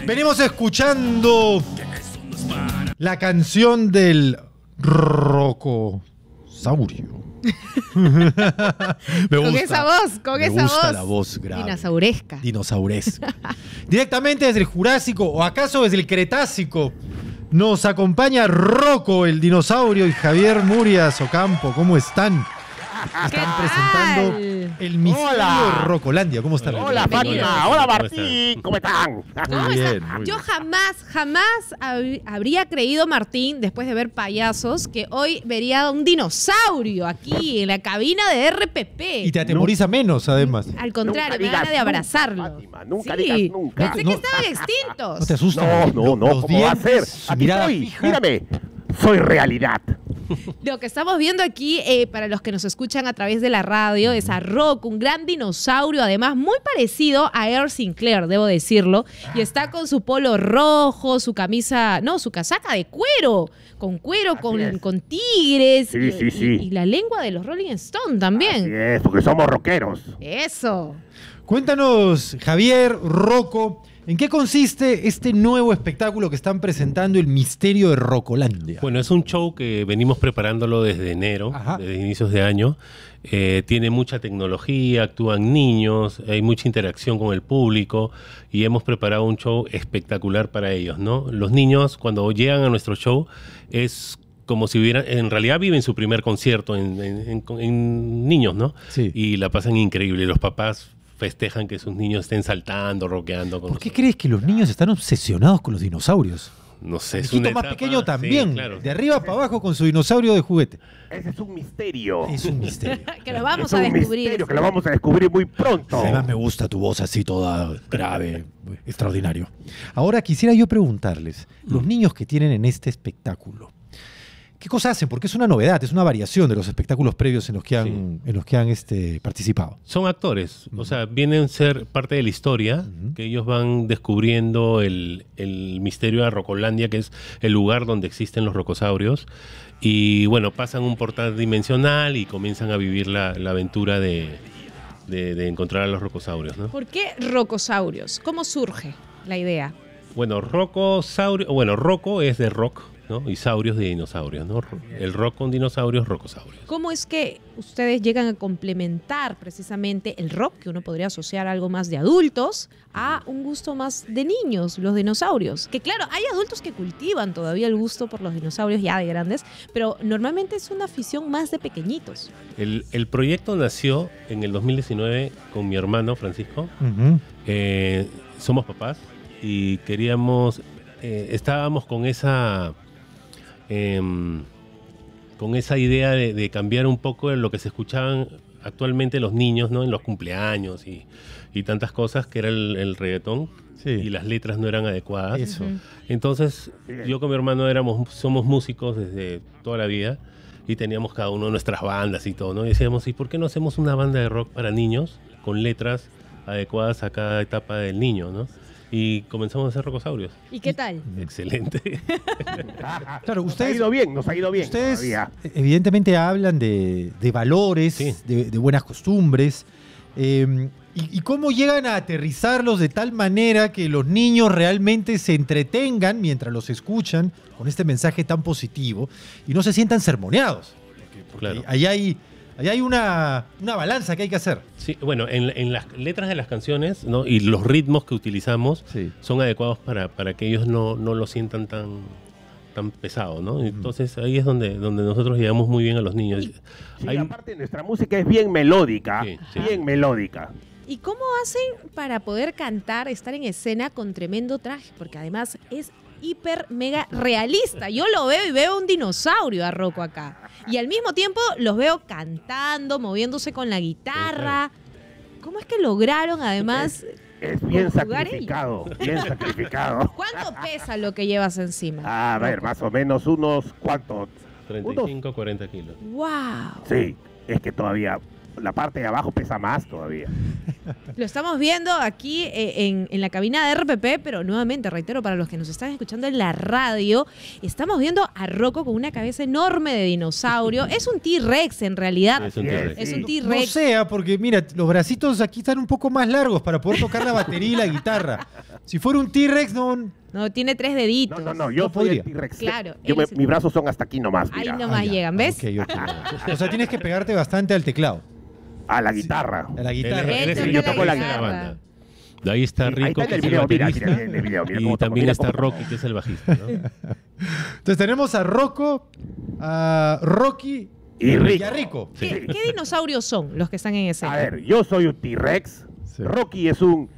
Venimos escuchando la canción del Rocosaurio. Me gusta. Con esa voz, Me gusta la voz grave. Dinosauresca. Dinosauresca. Directamente desde el Jurásico, o acaso desde el Cretácico, nos acompaña Rocco, el dinosaurio, y Javier Murias Ocampo. ¿Cómo están? Están presentando el misterio de Rocolandia. ¿Cómo están? Hola, Fátima. Hola, Martín. ¿Cómo están? ¿Cómo Muy está? bien, muy Yo bien. jamás habría creído, Martín, después de ver Payasos, que hoy vería un dinosaurio aquí en la cabina de RPP. Y te atemoriza menos, además. Al contrario, Nunca me da ganas de digas abrazarlo. nunca, Fátima, nunca Sí. digas nunca. Pensé No, que estaban extintos. ¿No te asusta? No, Los ¿cómo va a ser? dientes, su Aquí mirada estoy, fija. mírame. Soy realidad. Lo que estamos viendo aquí, para los que nos escuchan a través de la radio, es a Rocco, un gran dinosaurio, además muy parecido a Earl Sinclair, debo decirlo. Y está con su polo rojo, su camisa, no, su casaca de cuero, con es. con tigres. Sí, sí, sí. Y la lengua de los Rolling Stones Así también. es, porque somos rockeros. Eso. Cuéntanos, Javier, Rocco, ¿en qué consiste este nuevo espectáculo que están presentando, El Misterio de Rocolandia? Bueno, es un show que venimos preparándolo desde enero, Ajá. desde inicios de año. Tiene mucha tecnología, actúan niños, hay mucha interacción con el público y hemos preparado un show espectacular para ellos, ¿no? Los niños, cuando llegan a nuestro show, es como si hubieran, en realidad viven su primer concierto en niños, ¿no? Sí. Y la pasan increíble. Los papás festejan que sus niños estén saltando, rockeando con ¿Por qué nosotros. crees que los niños están obsesionados con los dinosaurios? No sé, El es una más etapa, pequeño sí, también, claro. de arriba para abajo con su dinosaurio de juguete. Ese es un misterio. Es un misterio. Que lo vamos Es a un descubrir. misterio que lo vamos a descubrir muy pronto. Además me gusta tu voz así toda grave, extraordinario. Ahora quisiera yo preguntarles, los niños que tienen en este espectáculo, ¿qué cosa hacen? Porque es una novedad, es una variación de los espectáculos previos en los que han, participado. Son actores, o sea, vienen a ser parte de la historia, que ellos van descubriendo el misterio de Rocolandia, que es el lugar donde existen los rocosaurios, y bueno, pasan un portal dimensional y comienzan a vivir la aventura de encontrar a los rocosaurios, ¿no? ¿Por qué rocosaurios? ¿Cómo surge la idea? Bueno, Rocco es de rock, ¿no? Y saurios de dinosaurios, ¿no? El rock con dinosaurios, rocosaurios. ¿Cómo es que ustedes llegan a complementar precisamente el rock, que uno podría asociar a algo más de adultos, a un gusto más de niños, los dinosaurios? Que claro, hay adultos que cultivan todavía el gusto por los dinosaurios ya de grandes, pero normalmente es una afición más de pequeñitos. El proyecto nació en el 2019 con mi hermano Francisco. Somos papás y queríamos, estábamos con esa idea de cambiar un poco lo que se escuchaban actualmente los niños, ¿no? En los cumpleaños y tantas cosas, que era el reggaetón, Sí. y las letras no eran adecuadas. Eso. Entonces, yo con mi hermano somos músicos desde toda la vida y teníamos cada uno nuestras bandas y todo, ¿no? Y decíamos, ¿y por qué no hacemos una banda de rock para niños con letras adecuadas a cada etapa del niño, ¿no? Y comenzamos a hacer rocosaurios. ¿Y qué tal? Excelente. Claro, Nos ha ido bien ustedes todavía. evidentemente hablan de valores, Sí. de buenas costumbres, y cómo llegan a aterrizarlos de tal manera que los niños realmente se entretengan mientras los escuchan con este mensaje tan positivo y no se sientan sermoneados. Porque Claro. ahí hay una balanza que hay que hacer. Sí, bueno, en las letras de las canciones, ¿no? Y los ritmos que utilizamos Sí. son adecuados para que ellos no lo sientan tan pesado, ¿no? Entonces ahí es donde nosotros llegamos muy bien a los niños. Sí, Hay- aparte nuestra música es bien melódica. Sí, sí. Bien melódica. ¿Y cómo hacen para poder cantar, estar en escena con tremendo traje? Porque además es hiper mega realista. Yo lo veo y veo un dinosaurio a Rocco acá. Y al mismo tiempo los veo cantando, moviéndose con la guitarra. ¿Cómo es que lograron además? Es bien ¿Conjugar sacrificado. Bien sacrificado. ¿Cuánto pesa lo que llevas encima? A ver, más o menos unos cuantos. 35, 40 kilos. ¡Wow! Sí, es que todavía la parte de abajo pesa más todavía. Lo estamos viendo aquí en la cabina de RPP, pero nuevamente, reitero, para los que nos están escuchando en la radio, estamos viendo a Rocco con una cabeza enorme de dinosaurio. Es un T-Rex en realidad. Es un Sí, T-Rex. Es un No T-Rex. sea, porque mira, los bracitos aquí están un poco más largos para poder tocar la batería y la guitarra. Si fuera un T-Rex, no... No, tiene 3 deditos. No, yo No soy podría. el T-Rex. Claro, Yo él es el- mis brazos son hasta aquí nomás, Ahí mira. nomás ya. llegan, ¿ves? Ok. O sea, tienes que pegarte bastante al teclado, A la guitarra. a la guitarra. Él es Él el toca yo toco la guitarrista de la guitarra. banda. De ahí está Sí, ahí Rico, está que en es el el video, mira baterista. en el video, mira Y cómo toco, también mira está cómo toco. Rocky, que es el bajista, ¿no? Entonces tenemos a Rocco, a Rocky Y Rico. a Rico. ¿Qué dinosaurios son los que están en escena? A ver, yo soy un T-Rex. Sí. Rocky es un...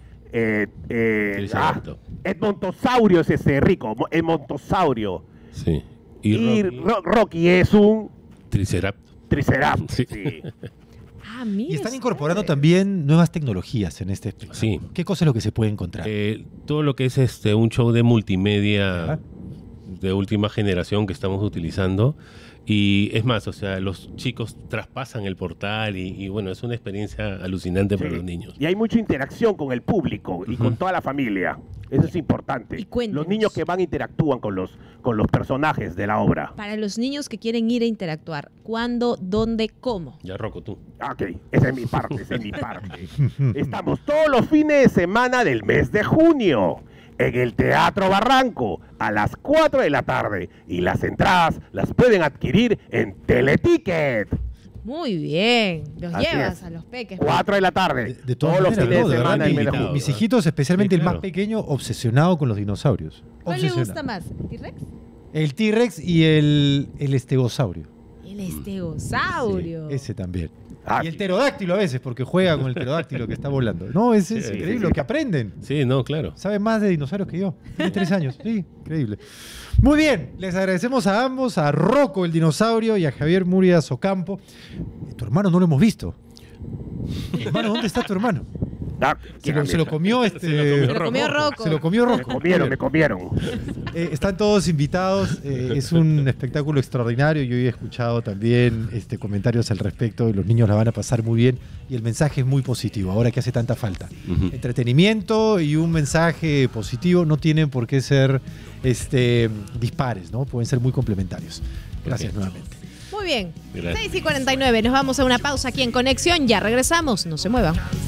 Triceratops. Edmontosaurio es ese, Rico. Edmontosaurio. Sí. Y Rocky, Rocky es un Triceratops. Triceratops. Sí. Sí. Ah, mira. Y están incorporando también nuevas tecnologías en este espectáculo. Sí. ¿Qué cosa es lo que se puede encontrar? Todo lo que es un show de multimedia Ajá. de última generación que estamos utilizando. Y es más, o sea, los chicos traspasan el portal y bueno, es una experiencia alucinante para Sí. los niños. Y hay mucha interacción con el público y con toda la familia. Eso es importante. Y cuéntenos. Los niños que van interactúan con los personajes de la obra. Para los niños que quieren ir a interactuar, ¿cuándo, dónde, cómo? Ya, Rocco, tú. Ok, esa es mi parte, esa es mi parte. Estamos todos los fines de semana del mes de junio en el Teatro Barranco a las 4 de la tarde y las entradas las pueden adquirir en Teleticket. Muy bien. Los Así llevas es. a los peques. 4 de la tarde. De todas todos los maneras, fines no, de de verdad, semana del mes de invitado. junio. mis hijitos, especialmente Sí, el más claro. pequeño, obsesionado con los dinosaurios. ¿Cuál le Obsesionado. gusta más? ¿El T-Rex? El T-Rex y el estegosaurio. El estegosaurio. Sí, ese también. Ah, Y el sí. pterodáctilo a veces, porque juega con el pterodáctilo que está volando. No, es Sí, increíble sí, lo sí. que aprenden. Sí, no, claro. Saben más de dinosaurios que yo. Tiene 3 años. Sí, increíble. Muy bien, les agradecemos a ambos, a Rocco el dinosaurio y a Javier Murias Ocampo. Tu hermano no lo hemos visto. Hermano, ¿dónde está tu hermano? Ah, Se lo comió Se lo comió Rocco. Se lo comió Me Rocco. comieron, me comieron. Están todos invitados. Es un espectáculo extraordinario. Yo he escuchado también comentarios al respecto. Los niños la van a pasar muy bien y el mensaje es muy positivo. Ahora que hace tanta falta. Ujú. Entretenimiento y un mensaje positivo no tienen por qué ser dispares, ¿no? Pueden ser muy complementarios. Gracias nuevamente. Muy bien. Gracias. 6:49. Nos vamos a una pausa aquí en Conexión. Ya regresamos. No se muevan.